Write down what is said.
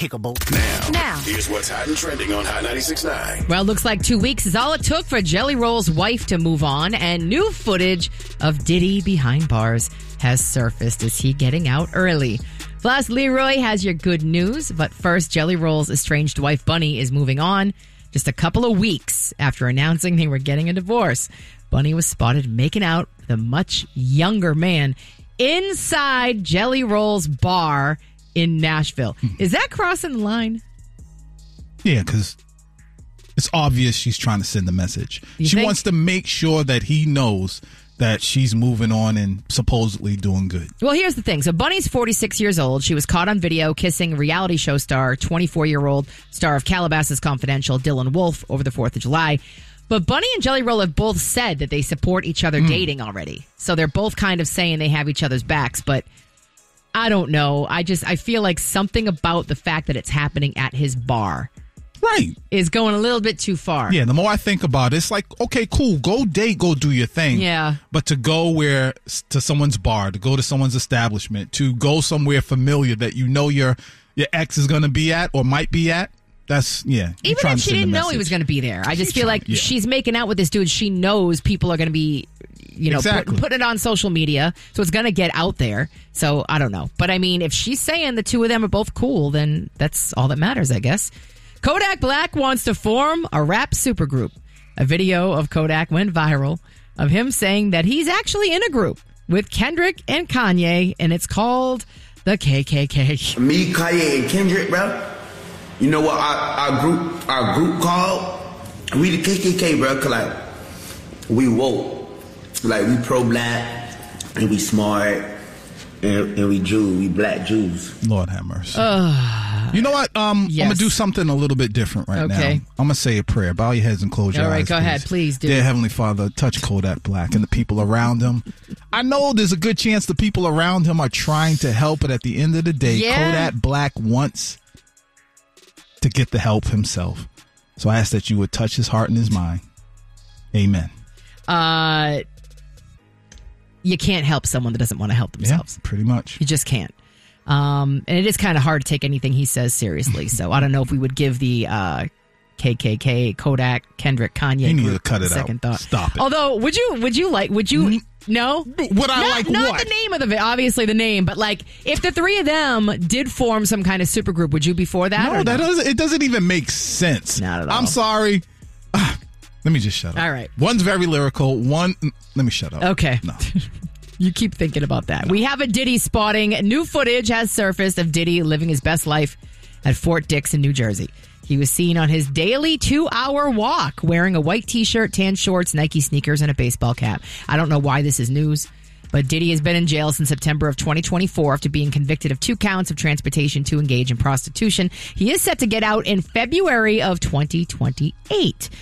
despicable. Now, here's what's hot and trending on Hot 96.9. Well, it looks like 2 weeks is all it took for Jelly Roll's wife to move on, and new footage of Diddy behind bars has surfaced. Is he getting out early? Plus, Leroy has your good news, but first, Jelly Roll's estranged wife, Bunny, is moving on just a couple of weeks after announcing they were getting a divorce. Bunny was spotted making out with a much younger man inside Jelly Roll's bar in Nashville. Is that crossing the line? Yeah, because it's obvious she's trying to send a message. She think? wants to make sure that he knows that she's moving on and supposedly doing good. Well, here's the thing. So Bunny's 46 years old. She was caught on video kissing reality show star, 24-year-old star of Calabasas Confidential, Dylan Wolf, over the 4th of July. But Bunny and Jelly Roll have both said that they support each other dating already. So they're both kind of saying they have each other's backs. But I don't know. I feel like something about the fact that it's happening at his bar is going a little bit too far. Yeah, the more I think about it, it's like, okay, cool, go date, go do your thing. Yeah. But to go to someone's bar, to go to someone's establishment, to go somewhere familiar that you know your ex is going to be at or might be at, that's, yeah. Even if she didn't know he was going to be there. I just feel like she's making out with this dude. She knows people are going to be, putting it on social media. So it's going to get out there. So I don't know. But I mean, if she's saying the two of them are both cool, then that's all that matters, I guess. Kodak Black wants to form a rap supergroup. A video of Kodak went viral of him saying that he's actually in a group with Kendrick and Kanye, and it's called the KKK. Me, Kanye, and Kendrick, bro. You know what our group called? We the KKK, bro. 'Cause like we woke, like we pro-black and we smart and we Jew, we black Jews. Lord have mercy. You know what? I'm gonna do something a little bit different now. I'm gonna say a prayer. Bow your heads and close your eyes. All right, go ahead, please do. Dear Heavenly Father, touch Kodak Black and the people around him. I know there's a good chance the people around him are trying to help, but at the end of the day, Kodak Black wants to get the help himself. So I ask that you would touch his heart and his mind. Amen. You can't help someone that doesn't want to help themselves. Yeah, pretty much. You just can't. And it is kind of hard to take anything he says seriously. So I don't know if we would give the KKK, Kodak, Kendrick, Kanye. You need to cut it second out. Thought. Stop it. Although, would you no? Would I like what? Not the name of it, obviously the name, but like if the three of them did form some kind of supergroup, would you be for that? No, it doesn't even make sense. Not at all. I'm sorry. Let me just shut up. All right. One's very lyrical. Let me shut up. Okay. No. You keep thinking about that. We have a Diddy spotting. New footage has surfaced of Diddy living his best life at Fort Dix in New Jersey. He was seen on his daily 2-hour walk wearing a white T-shirt, tan shorts, Nike sneakers, and a baseball cap. I don't know why this is news, but Diddy has been in jail since September of 2024 after being convicted of 2 counts of transportation to engage in prostitution. He is set to get out in February of 2028.